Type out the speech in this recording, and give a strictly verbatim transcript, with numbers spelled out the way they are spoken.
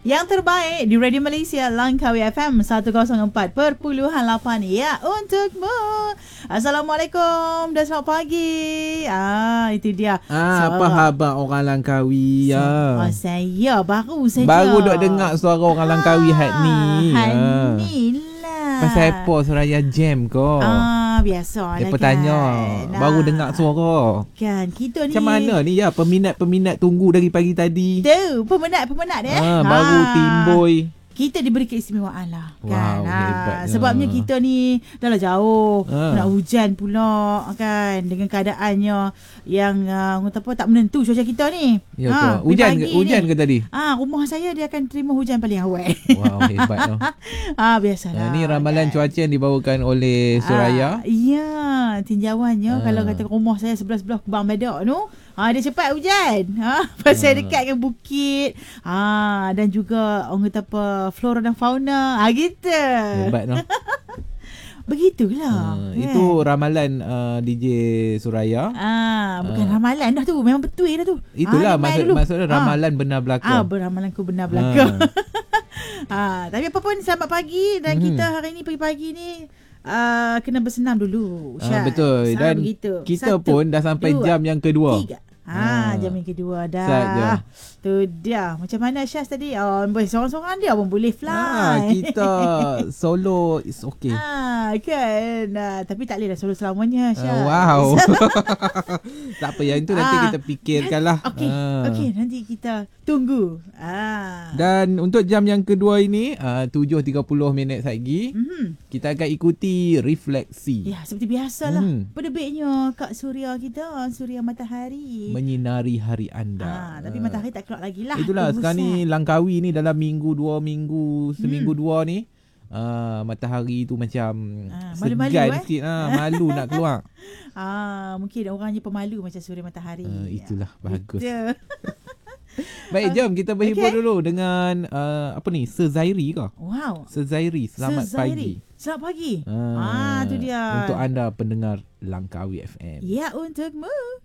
Yang terbaik di Radio Malaysia Langkawi F M seratus empat perpuluhan lapan. Ya, untukmu. Assalamualaikum dan selamat pagi. Ah, itu dia. Ah, apa khabar orang Langkawi ya? Oh, saya baru saja. Baru dok dengar suara orang Langkawi Ah, hat ni. Hat ni lah. Pasal apa Suraya jam ko? Ah, biasa lah Dia kan. bertanya, baru dengar suara. Kan, kita ni. Macam mana ni ya peminat-peminat tunggu dari pagi tadi? Tu, pemenat-pemenat dia. Ah, baru timbul. Kita diberi keistimewaan lah kan. Wow, ha, hebatnya. sebabnya kita ni dah lah jauh, Ha. nak hujan pula kan, dengan keadaannya yang uh, apa tak menentu cuaca kita ni. Ya ke? Hujan ke, hujan ke tadi? Ah, rumah saya dia akan terima hujan paling awal. Wow, hebat tu. Ah, biasalah. Ah, ni ramalan kan. cuaca yang dibawakan oleh Suraya. Ah, ya, tinjauannya Ah. kalau kata rumah saya sebelah-sebelah Kubang Badak tu, ha, dia cepat hujan. Ha, pasal Ah. dekat dengan bukit. Ha, dan juga orang kata apa, flora dan fauna. Ha, gitu. Hebat tu. Begitulah. Uh, kan? Itu ramalan uh, D J Suraya. Ah, bukan Ah. ramalan dah tu. Memang betul dah tu. Itulah Ah, ni main maksud dulu. maksudnya ramalan benar Ah, belaka. ah beramalanku benar belaka. Ah, tapi apa pun selamat pagi dan Hmm. kita hari ni pagi-pagi ni uh, kena bersenam dulu. Ah, Syaz. betul. Selalu Dan begitu. kita Satu, pun dah sampai dua, jam yang kedua. Tiga. Ha, Ah. jam yang kedua dah. Sat je. Tu dia. Macam mana Syaz tadi? Oh, boleh seorang-seorang dia pun boleh fly. Ah, kita solo is okay. Ah, kan. Ah, tapi tak boleh dah solo selamanya Syaz. Uh, wow. Tak apa, yang itu nanti Ah. kita fikirkanlah. Okey, Ah. okey, nanti kita tunggu. Ah. Dan untuk jam yang kedua ini, uh, tujuh tiga puluh minit lagi, Mhm. kita akan ikuti refleksi. Ya, seperti biasalah. Hmm. Pendebitnya Kak Suria kita, Suria Matahari. Menyinari hari anda. Ah, tapi matahari tak keluar lagi lah. Itulah Tunggu sekarang ni sat. Langkawi ni dalam minggu dua minggu seminggu Hmm. dua ni uh, matahari tu macam Ah, segan malu-malu, eh? sikit ah, malu nak keluar. Ah, mungkin orangnya pemalu macam Suria Matahari. Uh, itulah bagus. Itu. Baik, jom kita berhibur Okay. dulu dengan uh, apa ni? Sir Zairi ke? Wow. Sir Zairi, selamat Sir Zairi. pagi. Selamat pagi. Ah, Ah, tu dia. Untuk anda pendengar Langkawi F M. Ya, untukmu.